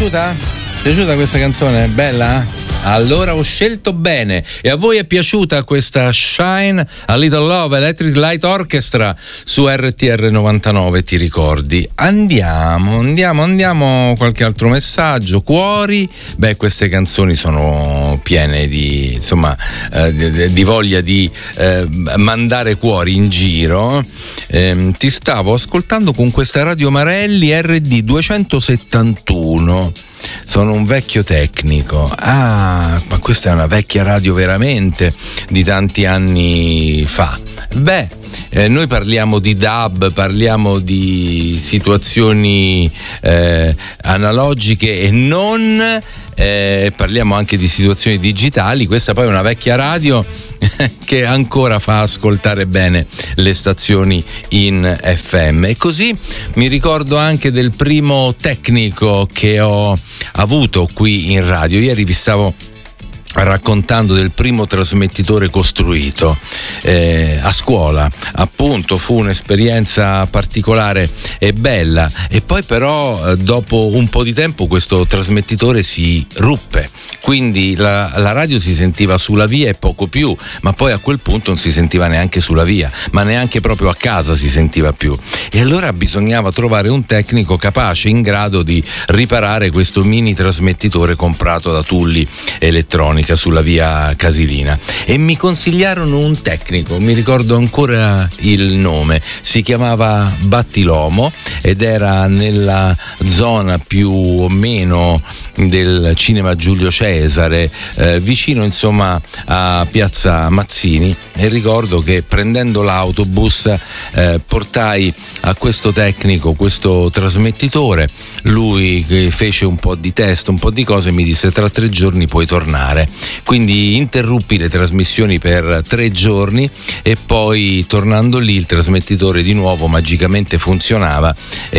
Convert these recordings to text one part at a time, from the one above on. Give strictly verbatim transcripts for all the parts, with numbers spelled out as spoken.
piaciuta? Piaciuta questa canzone? Bella? Allora ho scelto bene. E a voi è piaciuta questa Shine a Little Love Electric Light Orchestra su R T R novantanove, ti ricordi? Andiamo, andiamo, andiamo, qualche altro messaggio. Cuori, beh, queste canzoni sono piene di, insomma, eh, di, di voglia di eh, mandare cuori in giro. Eh, ti stavo ascoltando con questa Radio Marelli R D duecentosettantuno. Sono un vecchio tecnico. Ah, ma questa è una vecchia radio veramente di tanti anni fa. Beh, eh, noi parliamo di dub, parliamo di situazioni eh, analogiche e non, eh, parliamo anche di situazioni digitali. Questa poi è una vecchia radio che ancora fa ascoltare bene le stazioni in F M. E così mi ricordo anche del primo tecnico che ho avuto qui in radio. Ieri vi stavo raccontando del primo trasmettitore costruito eh, a scuola, appunto. Fu un'esperienza particolare e bella, e poi però eh, dopo un po' di tempo questo trasmettitore si ruppe, quindi la, la radio si sentiva sulla via e poco più, ma poi a quel punto non si sentiva neanche sulla via, ma neanche proprio a casa si sentiva più, e allora bisognava trovare un tecnico capace, in grado di riparare questo mini trasmettitore comprato da Tulli Elettronica sulla via Casilina, e mi consigliarono un tecnico, mi ricordo ancora il nome, si chiamava Battilomo ed era nella zona più o meno del cinema Giulio Cesare, eh, vicino insomma a Piazza Mazzini, e ricordo che prendendo l'autobus eh, portai a questo tecnico questo trasmettitore. Lui fece un po' di test, un po' di cose, e mi disse: tra tre giorni puoi tornare. Quindi interruppi le trasmissioni per tre giorni e poi, tornando lì, il trasmettitore di nuovo magicamente funzionava,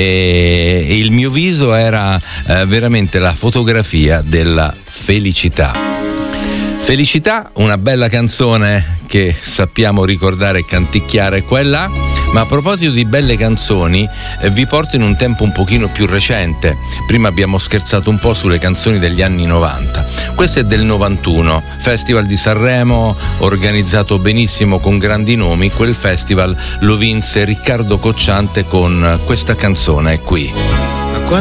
e, e il mio viso era eh, veramente la fotografia della felicità. Felicità, una bella canzone che sappiamo ricordare e canticchiare qua e là. Ma a proposito di belle canzoni, eh, vi porto in un tempo un pochino più recente. Prima abbiamo scherzato un po' sulle canzoni degli anni novanta. Questo è del novantuno, Festival di Sanremo, organizzato benissimo con grandi nomi. Quel festival lo vinse Riccardo Cocciante con questa canzone qui.